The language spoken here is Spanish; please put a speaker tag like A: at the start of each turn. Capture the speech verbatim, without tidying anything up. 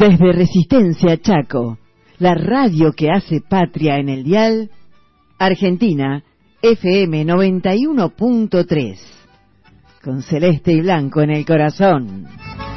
A: Desde Resistencia Chaco, la radio que hace patria en el dial, Argentina, F M noventa y uno punto tres, con celeste y blanco en el corazón.